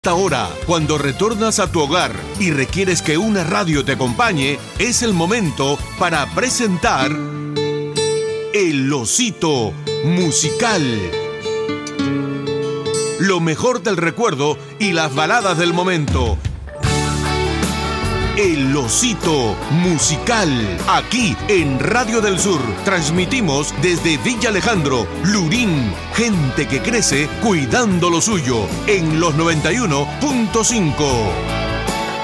Esta hora, cuando retornas a tu hogar y requieres que una radio te acompañe, es el momento para presentar El Osito Musical. Lo mejor del recuerdo y las baladas del momento. El Osito Musical, aquí en Radio del Sur. Transmitimos desde Villa Alejandro, Lurín. Gente que crece cuidando lo suyo en los 91.5.